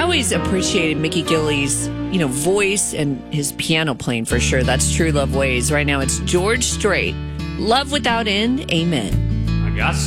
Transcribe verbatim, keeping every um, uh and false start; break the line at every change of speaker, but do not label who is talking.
always appreciated Mickey Gilley's, you know, voice and his piano playing for sure. That's True Love Ways. Right now it's George Strait. Love Without End. Amen.
I got